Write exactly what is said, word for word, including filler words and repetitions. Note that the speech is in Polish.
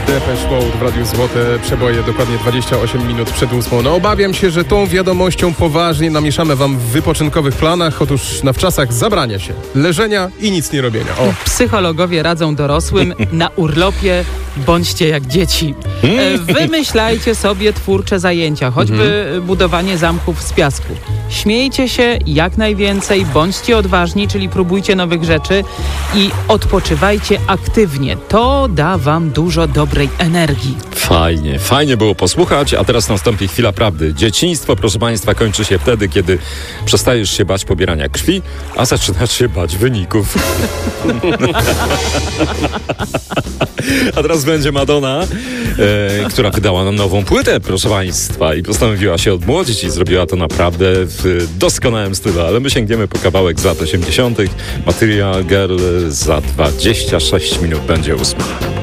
Depeche Mode w Radiu Złote Przeboje, dokładnie dwadzieścia osiem minut przed ósmą. No obawiam się, że tą wiadomością poważnie namieszamy wam w wypoczynkowych planach. Otóż na wczasach zabrania się, leżenia i nic nie robienia. O. Psychologowie radzą dorosłym: na urlopie bądźcie jak dzieci. E, Wymyślajcie sobie twórcze zajęcia, choćby mhm. budowanie zamków z piasku. Śmiejcie się jak najwięcej, bądźcie odważni, czyli próbujcie nowych rzeczy i odpoczywajcie aktywnie. To da wam dużo dobrej energii. Fajnie, fajnie było posłuchać, a teraz nastąpi chwila prawdy. Dzieciństwo, proszę Państwa, kończy się wtedy, kiedy przestajesz się bać pobierania krwi, a zaczynasz się bać wyników. A teraz będzie Madonna, e, która wydała nam nową płytę, proszę Państwa, i postanowiła się odmłodzić i zrobiła to naprawdę w doskonałym stylu, ale my sięgniemy po kawałek z lat osiemdziesiątych. Material Girl za dwadzieścia sześć minut będzie ósma.